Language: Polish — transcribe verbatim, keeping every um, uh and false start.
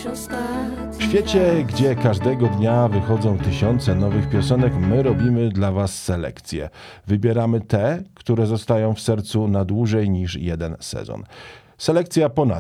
W świecie, gdzie każdego dnia wychodzą tysiące nowych piosenek, my robimy dla was selekcję. Wybieramy te, które zostają w sercu na dłużej niż jeden sezon. Selekcja ponad